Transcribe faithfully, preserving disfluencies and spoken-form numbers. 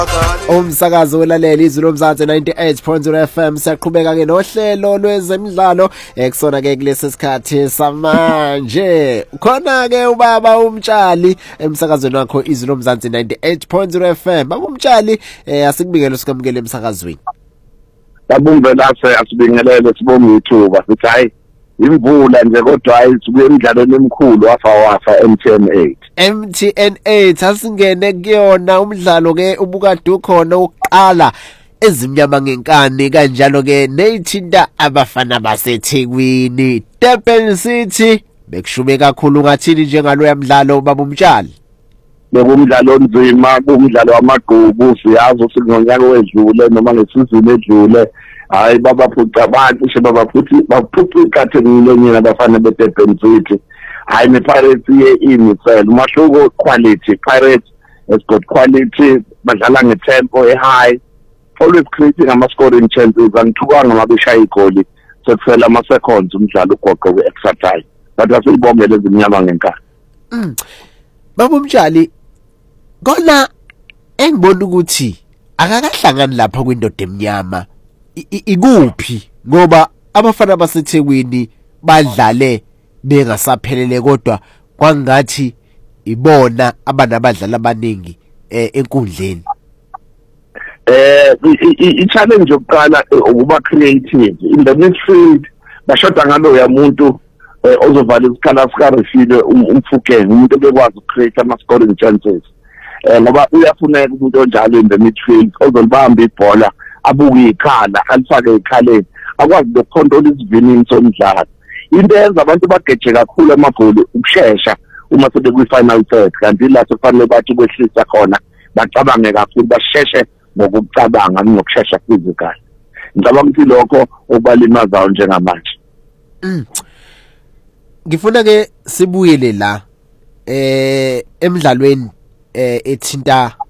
Umsakazo welaleli izwi lomzansi ninety-eight point zero F M siyaqhubeka ke nohlelo lwezemidlalo ekusona ke kulesi sikhathi samanje khona ke ubaba umtshali emsakazweni wakho izwi lomzansi ninety-eight point zero F M. Baba umtshali eh asikubikele sikamukele emsakazweni. Babumbe lase asibingelele sibonga ithuba sithi hayi imvula nje kodwa ayisuke emidlalweni emikhulu wafa wafa M T N eight M T N eight asingene kuyona umdlalo ke ubukade ukhona uqala ezimnyama ngenkani kanjalo ke neyithinta abafana baseThekwini Durban City bekushume kakhulu ngathini njengalo yamdlalo baba umtshali. Bekumdlalo onzima kumdlalo wamagqubu siyazi usinyonyaka wedlule noma ngesizini edlule hayi baba phutha abantu she baba futhi baphutha ikhathi ngenyina abafana beDurban City. Hayi nePirates ye inisel umahluko quality Pirates has got quality badlala ngetempo ehigh always creating ama scoring chances angithukanga mabeshaya igoli sekufela ama seconds umdlalo ugoqo ku extra time but asibongele ezimnyama ngenkani. Mm. Baba umtshali kona engibona ukuthi akakahlangani lapha kwindoda emnyama ikuphi ngoba abafana baseThekwini badlale bengasaphelele kodwa kwangathi ibona abanabadlali abaningi enkundleni. Eh i challenge yokuqala ukuba creative in the midfield bashoda ngalo yamuntu ozovala isikhala sika Refile umfukeng umuntu obekwazi ukcreate ama scoring chances eh ngoba uyafuneka umuntu onjalo in the midfield ozolibamba ibhola abuke ikhala alifake ikhaleni akwazi ukucontrol isivinini somdlalo. Into yenza abantu bageje kakhulu amagoli ukusheshsha uma sebekwi final third kanti la kufanele bathi kwehlisa khona bacabange kakhulu basheshe ngokucabanga nokusheshsha physical. Ngicabanga ukuthi lokho okubalimazayo njengamanje. Mm. Ngifuna ke sibuyele la eh emidlalweni eh ethinta